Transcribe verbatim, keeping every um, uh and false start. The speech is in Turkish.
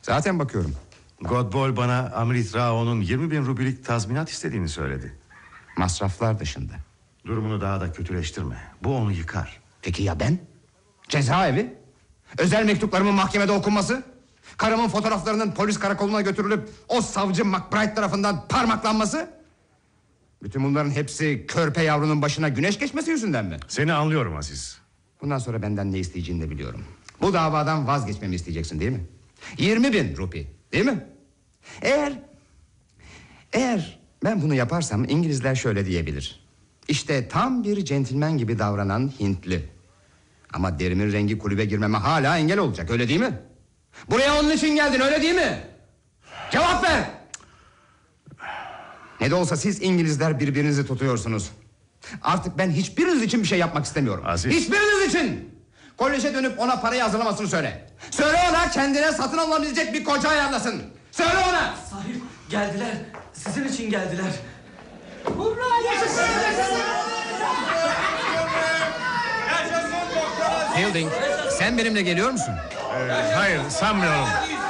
Zaten bakıyorum. Godbol bana Amrit Rao'nun yirmi bin rubilik tazminat istediğini söyledi. Masraflar dışında. Durumunu daha da kötüleştirme. Bu onu yıkar. Peki ya ben? Cezaevi? Özel mektuplarımın mahkemede okunması? Karımın fotoğraflarının polis karakoluna götürülüp o savcı McBride tarafından parmaklanması? Bütün bunların hepsi körpe yavrunun başına güneş geçmesi yüzünden mi? Seni anlıyorum Aziz. Bundan sonra benden ne isteyeceğini de biliyorum. Bu davadan vazgeçmemi isteyeceksin değil mi? Yirmi bin rupi değil mi? Eğer Eğer ben bunu yaparsam İngilizler şöyle diyebilir: İşte tam bir centilmen gibi davranan Hintli. Ama derimin rengi kulübe girmeme hala engel olacak, öyle değil mi? Buraya onun için geldin, öyle değil mi? Cevap ver! Ne de olsa siz İngilizler birbirinizi tutuyorsunuz. Artık ben hiçbiriniz için bir şey yapmak istemiyorum. Aziz. Hiçbiriniz için! Koleje dönüp ona parayı hazırlamasını söyle. Söyle ona kendine satın alınabilecek bir koca ayarlasın. Söyle ona! Sahip geldiler. Sizin için geldiler. Hurra yaşasın! Fielding, sen benimle geliyor musun? Ee, hayır, sanmıyorum.